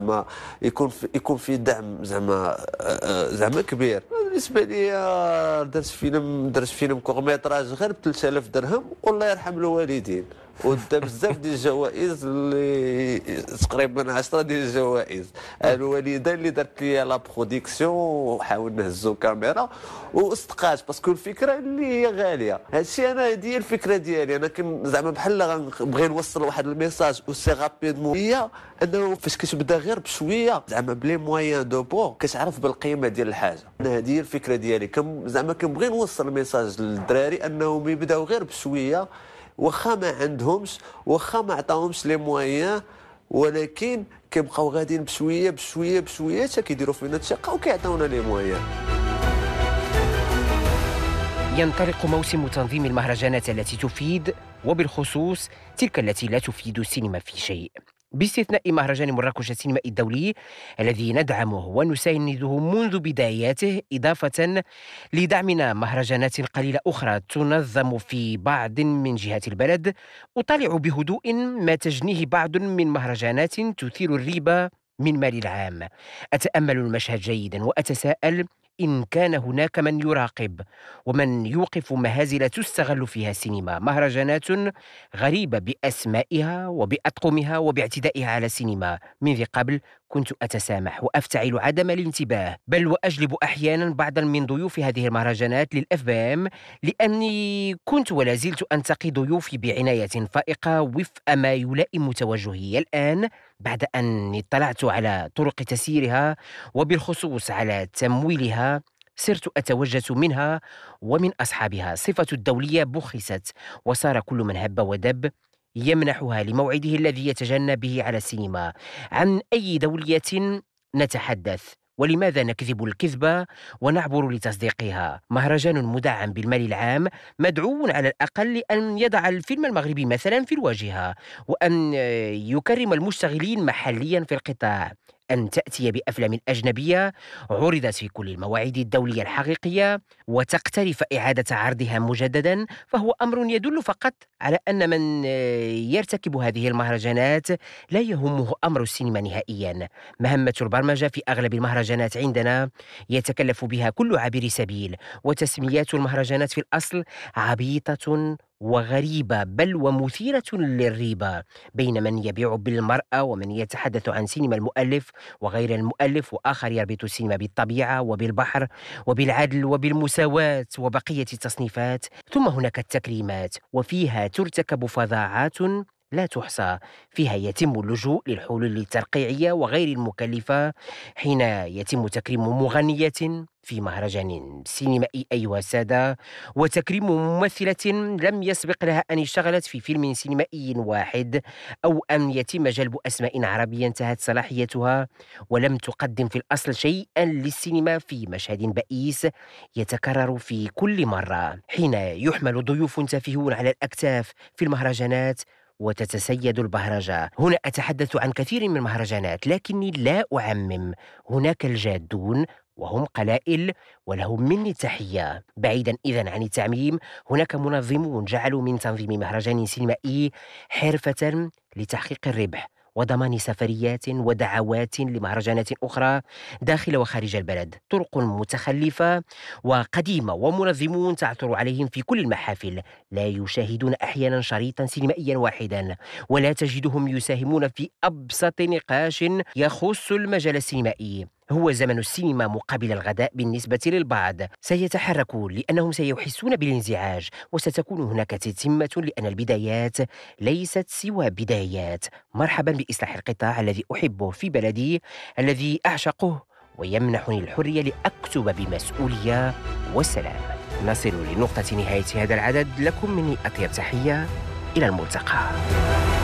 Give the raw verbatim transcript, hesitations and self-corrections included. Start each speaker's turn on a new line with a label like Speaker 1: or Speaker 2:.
Speaker 1: ما يكون في يكون في دعم زعما زعما كبير. بالنسبه لي درت فيلم درت فيلم كورميتراج غير ب ثلاثة آلاف درهم، والله يرحم الوالدين، ودا بزاف ديال الجوائز اللي تقريبا عشرة ديال الجوائز. الوالده اللي درت لي لا برودكسيون وحاول نهزو كاميرا واستقات، باسكو الفكره اللي هي غاليه. هادشي انا هذه هي الفكره ديالي، انا كن زعما بحال غنبغي نوصل واحد الميساج او سي رابيدمون، هي انه فاش كتبدا غير بشويه زعما بلي موان دو بور كتعرف بالقيمه ديال الحاجه. انا هذه هي الفكره ديالي، كم زعما كنبغي نوصل الميساج للدراري انهم يبداو غير بشويه، واخا ما عندهمش، واخا ما عطاهمش لي موان، ولكن كيبقاو غاديين بشويه بشويه بشويه حتى كيديروا فينا الثقه وكيعطيونا لي موان.
Speaker 2: ينطلق موسم تنظيم المهرجانات التي تفيد، وبالخصوص تلك التي لا تفيد السينما في شيء، باستثناء مهرجان مراكش السينمائي الدولي الذي ندعمه ونسانده منذ بداياته، إضافة لدعمنا مهرجانات قليلة أخرى تنظم في بعض من جهات البلد. أطالع بهدوء ما تجنيه بعض من مهرجانات تثير الريبة من مال العام. أتأمل المشهد جيدا وأتساءل إن كان هناك من يراقب ومن يوقف مهازل تستغل فيها السينما. مهرجانات غريبة بأسمائها وبأطقمها وباعتدائها على السينما. من ذي قبل كنت أتسامح وأفتعل عدم الانتباه، بل وأجلب أحيانا بعضا من ضيوف هذه المهرجانات للإف بي إم، لأني كنت ولا زلت أنتقي ضيوفي بعناية فائقة وفق ما يلائم توجهي. الآن بعد أن اطلعت على طرق تسييرها وبالخصوص على تمويلها، صرت أتوجس منها ومن أصحابها. صفة الدولية بخست، وصار كل من هب ودب يمنحها لموعده الذي يتجنى به على السينما. عن أي دولية نتحدث؟ ولماذا نكذب الكذبة ونعبر لتصديقها؟ مهرجان مدعم بالمال العام مدعو على الأقل أن يضع الفيلم المغربي مثلا في الواجهة، وأن يكرم المشتغلين محليا في القطاع، أن تأتي بأفلام أجنبية عرضت في كل المواعيد الدولية الحقيقية وتقترف إعادة عرضها مجددا، فهو أمر يدل فقط على أن من يرتكب هذه المهرجانات لا يهمه أمر السينما نهائيا. مهمة البرمجة في أغلب المهرجانات عندنا يتكلف بها كل عابر سبيل، وتسميات المهرجانات في الأصل عبيطة وغريبة، بل ومثيرة للريبة، بين من يبيع بالمرأة ومن يتحدث عن سينما المؤلف وغير المؤلف، وآخر يربط السينما بالطبيعة وبالبحر وبالعدل وبالمساواة وبقية التصنيفات. ثم هناك التكريمات، وفيها ترتكب فظاعات لا تحصى. فيها يتم اللجوء للحلول الترقيعية وغير المكلفة، حين يتم تكريم مغنية في مهرجان سينمائي أيها السادة، وتكريم ممثلة لم يسبق لها أن اشتغلت في فيلم سينمائي واحد، أو أن يتم جلب أسماء عربية انتهت صلاحيتها ولم تقدم في الأصل شيئا للسينما في مشهد بئيس يتكرر في كل مرة. حين يحمل ضيوف تافهون على الأكتاف في المهرجانات وتتسيد البهرجة. هنا أتحدث عن كثير من المهرجانات لكني لا أعمم، هناك الجادون وهم قلائل ولهم مني التحية. بعيدا إذن عن التعميم، هناك منظمون جعلوا من تنظيم مهرجان سينمائي حرفة لتحقيق الربح وضمان سفريات ودعوات لمهرجانات أخرى داخل وخارج البلد. طرق متخلفة وقديمة، ومنظمون تعثر عليهم في كل المحافل، لا يشاهدون أحيانا شريطا سينمائيا واحدا، ولا تجدهم يساهمون في أبسط نقاش يخص المجال السينمائي. هو زمن السينما مقابل الغداء بالنسبة للبعض. سيتحركون لأنهم سيحسون بالانزعاج، وستكون هناك تتمة، لأن البدايات ليست سوى بدايات. مرحبا بإصلاح القطاع الذي أحبه في بلدي، الذي أعشقه ويمنحني الحرية لأكتب بمسؤولية. والسلام. نصل لنقطة نهاية هذا العدد، لكم مني أطيب تحية، إلى الملتقى.